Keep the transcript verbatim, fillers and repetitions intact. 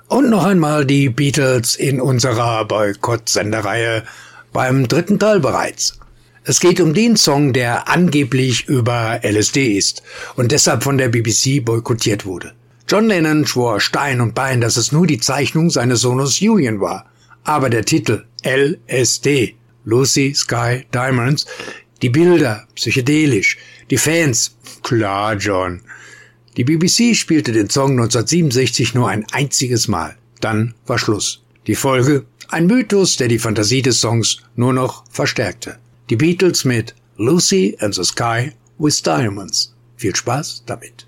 Und noch einmal die Beatles in unserer Boykott-Sendereihe beim dritten Teil bereits. Es geht um den Song, der angeblich über L S D ist und deshalb von der B B C boykottiert wurde. John Lennon schwor Stein und Bein, dass es nur die Zeichnung seines Sohnes Julian war. Aber der Titel L S D, Lucy Sky Diamonds, die Bilder, psychedelisch, die Fans, klar John. Die B B C spielte den Song neunzehnhundertsiebenundsechzig nur ein einziges Mal. Dann war Schluss. Die Folge? Ein Mythos, der die Fantasie des Songs nur noch verstärkte. Die Beatles mit Lucy and the Sky with Diamonds. Viel Spaß damit.